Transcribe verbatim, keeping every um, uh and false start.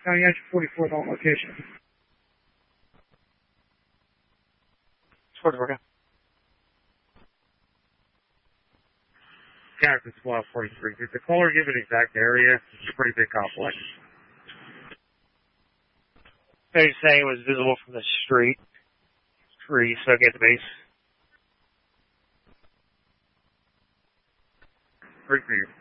County Engine forty-fourth on location. forty-four, okay. Captain Squad forty-three. Did the caller give an exact area? It's a pretty big complex. They're saying it was visible from the street. Tree, so get the base. Great for you.